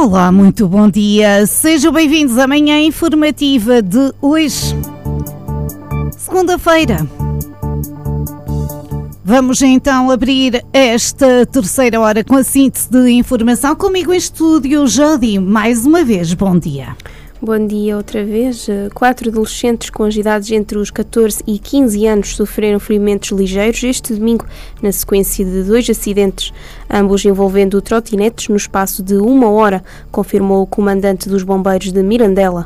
Olá, muito bom dia. Sejam bem-vindos à manhã informativa de hoje, segunda-feira. Vamos então abrir esta terceira hora com a síntese de informação. Comigo em estúdio, Jody, mais uma vez, bom dia. Bom dia outra vez. 4 adolescentes com as idades entre os 14 e 15 anos sofreram ferimentos ligeiros este domingo na sequência de 2 acidentes, ambos envolvendo trotinetes no espaço de 1 hora, confirmou o comandante dos bombeiros de Mirandela.